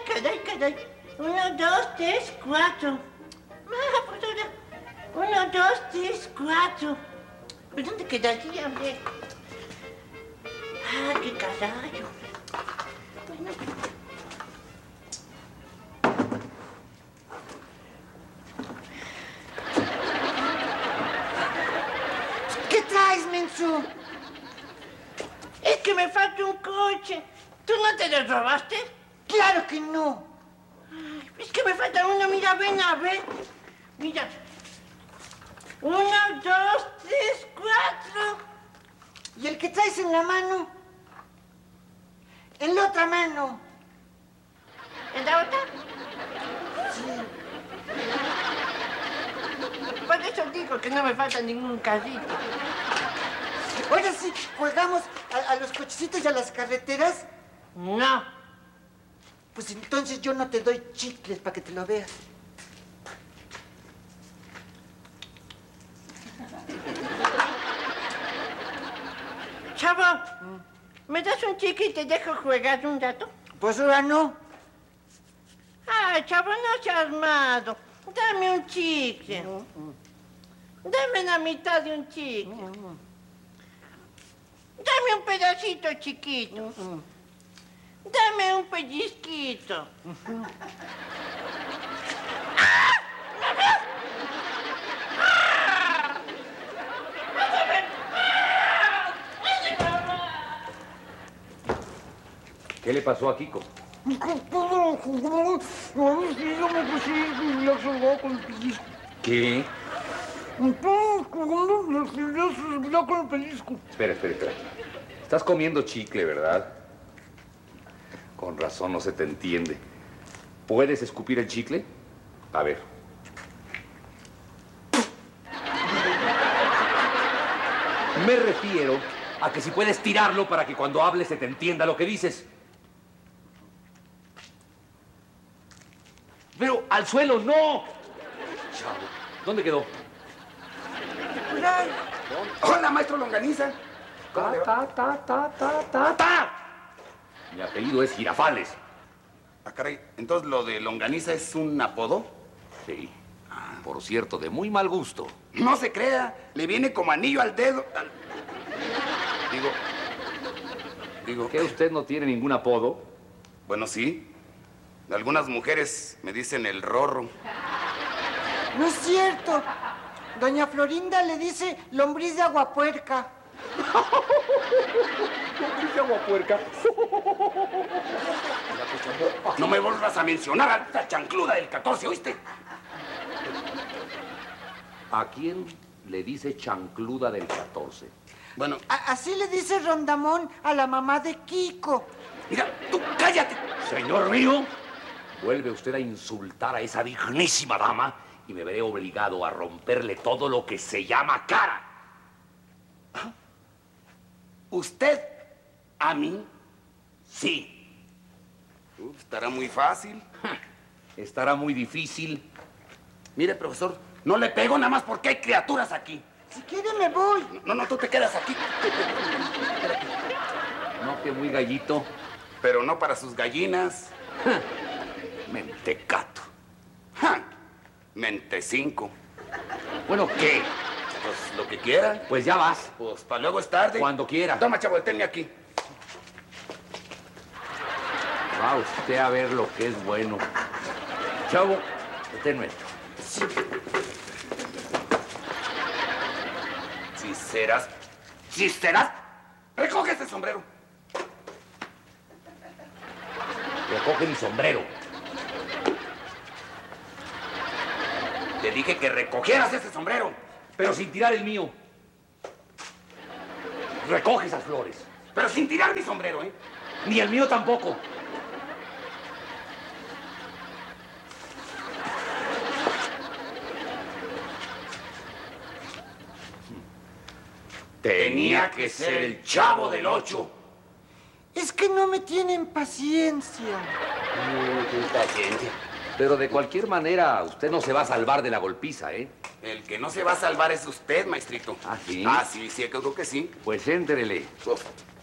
caray, caray. 1, 2, 3, 4. Ah, pues ahora. 1, 2, 3, 4. ¿Pues dónde quedaría, hombre? Ah, qué carajo. Bueno. ¿Qué traes, menso? Es que me falta un coche. ¿Tú no te lo robaste? Claro que no. Ay, es que me falta uno. Mira, ven a ver. Mira. 1, 2, 3, 4. ¿Y el que traes en la mano? En la otra mano. ¿En la otra? Sí. Por eso digo que no me falta ningún carrito. Oye, sí, ¿jugamos a los cochecitos y a las carreteras? No. Pues entonces yo no te doy chicles para que te lo veas. Chavo, ¿me das un chicle y te dejo jugar un rato? Pues ahora no. Ay, chavo, no seas malo. Dame un chicle. Dame la mitad de un chicle. Dame un pedacito chiquito. Dame un pellizquito. ¡Ah! ¿Me ves? ¡Ah! ¿Qué le pasó a Kiko? ¿Qué? Espera. Estás comiendo chicle, ¿verdad? Con razón no se te entiende. ¿Puedes escupir el chicle? A ver. Me refiero a que si puedes tirarlo para que cuando hables se te entienda lo que dices. Pero al suelo, no. Chavo, ¿dónde quedó? Hola, maestro Longaniza. Mi apellido es Girafales. Ah, caray, entonces lo de Longaniza es un apodo. Sí. Por cierto, de muy mal gusto. No se crea, le viene como anillo al dedo. Digo... ¿Que usted no tiene ningún apodo? Bueno, sí. Algunas mujeres me dicen el Rorro. No es cierto. Doña Florinda le dice lombriz de aguapuerca. ¿Lombriz de aguapuerca? No me vuelvas a mencionar a esta chancluda del 14, ¿oíste? ¿A quién le dice chancluda del 14? Bueno... Así le dice Rondamón a la mamá de Kiko. Mira, tú cállate. Señor mío, vuelve usted a insultar a esa dignísima dama y me veré obligado a romperle todo lo que se llama cara. ¿Usted a mí? Sí. Estará muy fácil. Estará muy difícil. Mire, profesor, no le pego nada más porque hay criaturas aquí. Si quiere me voy. No, tú te quedas aquí. No, que muy gallito. Pero no para sus gallinas. Mentecato. Mente5. Bueno, ¿qué? Pues lo que quiera. Pues ya vas. Pues para luego es tarde. Cuando quiera. Toma, chavo, deténme aquí. Va usted a ver lo que es bueno. Chavo, deténme. Sí. Si serás, recoge ese sombrero. Recoge mi sombrero. Te dije que recogieras ese sombrero. Pero sin tirar el mío. Recoge esas flores. Pero sin tirar mi sombrero, ¿eh? Ni el mío tampoco. Tenía que ser el Chavo del 8. Es que no me tienen paciencia. Paciencia. Pero de cualquier manera, usted no se va a salvar de la golpiza, ¿eh? El que no se va a salvar es usted, maestrito. ¿Ah, sí? Ah, sí, creo que sí. Pues éntrele. Uf.